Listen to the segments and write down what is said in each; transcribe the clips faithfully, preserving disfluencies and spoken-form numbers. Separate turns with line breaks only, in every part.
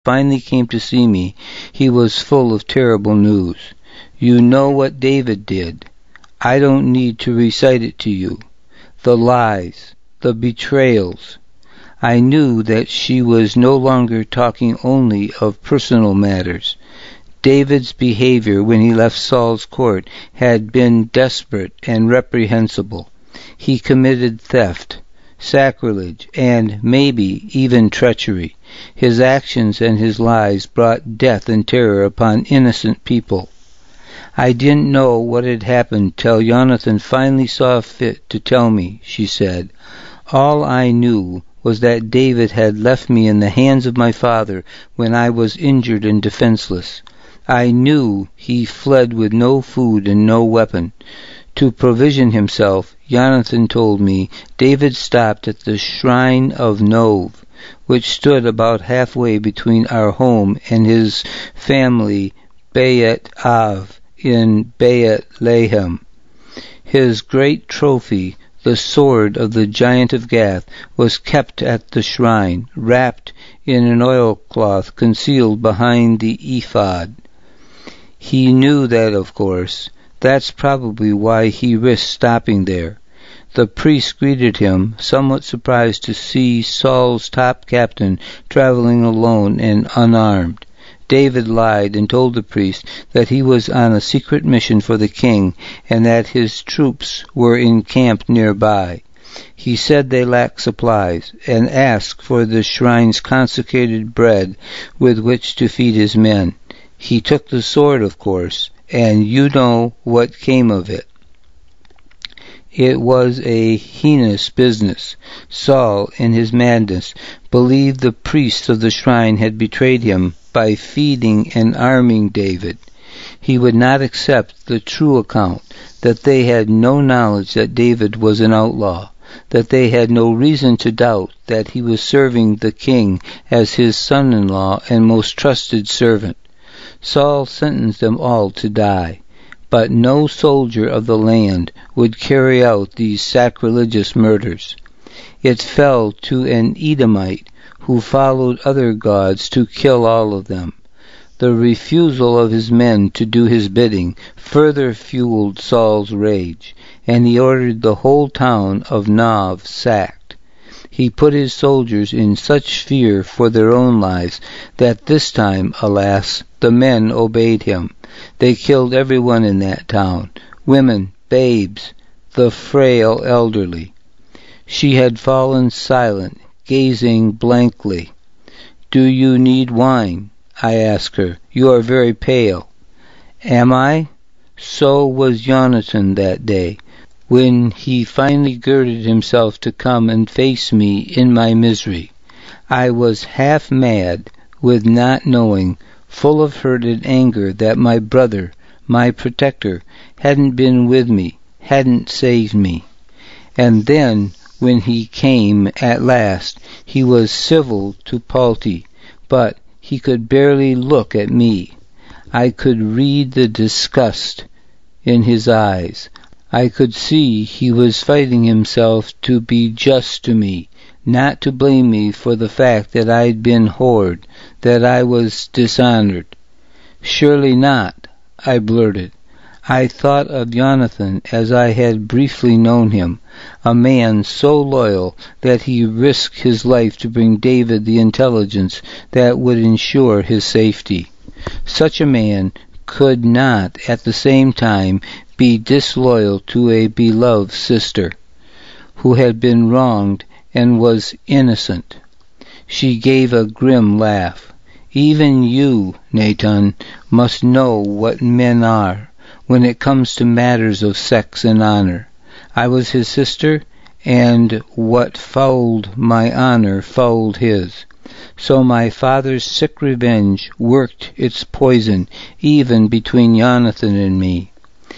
finally came to see me, he was full of terrible news. You know what David did. I don't need to recite it to you. The lies, the betrayals. I knew that she was no longer talking only of personal matters. David's behavior when he left Saul's court had been desperate and reprehensible. He committed theft, sacrilege, and maybe even treachery. His actions and his lies brought death and terror upon innocent people. I didn't know what had happened till Jonathan finally saw fit to tell me, she said. All I knew was that David had left me in the hands of my father when I was injured and defenseless. I knew he fled with no food and no weapon. To provision himself, Jonathan told me, David stopped at the shrine of Nov, which stood about halfway between our home and his family Beit Av in Beit Lehem. His great trophy, the sword of the giant of Gath, was kept at the shrine, wrapped in an oilcloth concealed behind the ephod. He knew that, of course. That's probably why he risked stopping there. The priest greeted him, somewhat surprised to see Saul's top captain traveling alone and unarmed. David lied and told the priest that he was on a secret mission for the king and that his troops were encamped nearby. He said they lacked supplies and asked for the shrine's consecrated bread with which to feed his men. He took the sword, of course, and you know what came of it. It was a heinous business. Saul, in his madness, believed the priests of the shrine had betrayed him by feeding and arming David. He would not accept the true account, that they had no knowledge that David was an outlaw, that they had no reason to doubt that he was serving the king as his son-in-law and most trusted servant. Saul sentenced them all to die, but no soldier of the land would carry out these sacrilegious murders. It fell to an Edomite who followed other gods to kill all of them. The refusal of his men to do his bidding further fueled Saul's rage, and he ordered the whole town of Nov sacked. He put his soldiers in such fear for their own lives that this time, alas, the men obeyed him. They killed everyone in that town, women, babes, the frail elderly. She had fallen silent, gazing blankly. Do you need wine? I asked her. You are very pale. Am I? So was Jonathan that day, when he finally girded himself to come and face me in my misery. I was half mad with not knowing, full of hurt and anger that my brother, my protector, hadn't been with me, hadn't saved me. And then, when he came at last, he was civil to Palti, but he could barely look at me. I could read the disgust in his eyes. I could see he was fighting himself to be just to me, not to blame me for the fact that I'd been whored, that I was dishonored. Surely not, I blurted. I thought of Jonathan as I had briefly known him, a man so loyal that he risked his life to bring David the intelligence that would ensure his safety. Such a man could not, at the same time, be disloyal to a beloved sister, who had been wronged and was innocent. She gave a grim laugh. Even you, Nathan, must know what men are when it comes to matters of sex and honor. I was his sister, and what fouled my honor fouled his. So my father's sick revenge worked its poison even between Jonathan and me.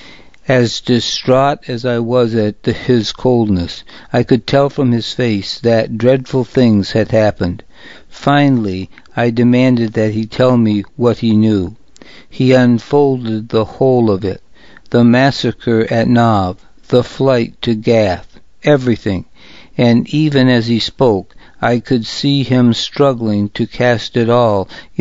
As distraught as I was at the, his coldness, I could tell from his face that dreadful things had happened. Finally, I demanded that he tell me what he knew. He unfolded the whole of it, the massacre at Nov, the flight to Gath, everything, and even as he spoke, I could see him struggling to cast it all